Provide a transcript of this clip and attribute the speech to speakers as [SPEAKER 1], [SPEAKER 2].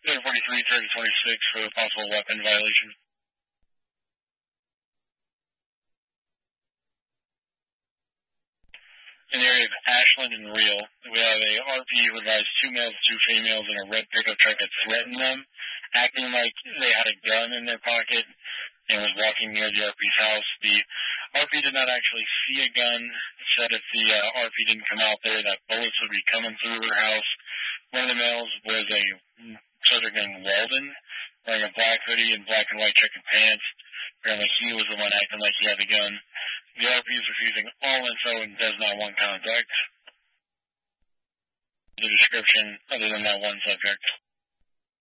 [SPEAKER 1] 43, 3026 for a possible weapon violation. In the area of Ashland and Real, we have a RP who advised 2 males, 2 females in a red pickup truck that threatened them, acting like they had a gun in their pocket and was walking near the RP's house. The RP did not actually see a gun, said if the RP didn't come out there that bullets would be coming through her house. One of the males was a subject named Weldon, wearing a black hoodie and black and white checkered pants. Apparently he was the one acting like he had the gun. The RP is refusing all info and does not want contact. The description other than that one subject.